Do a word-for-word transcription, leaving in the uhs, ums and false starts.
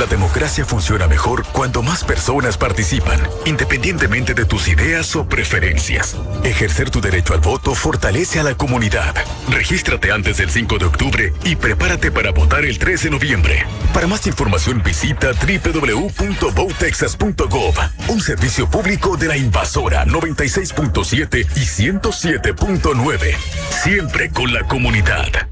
La democracia funciona mejor cuando más personas participan, independientemente de tus ideas o preferencias. Ejercer tu derecho al voto fortalece a la comunidad. Regístrate antes del cinco de octubre y prepárate para votar el tres de noviembre. Para más información visita doble u doble u doble u punto vote texas punto gov, un servicio público de la Invasora noventa y seis punto siete y ciento siete punto nueve. Siempre con la comunidad.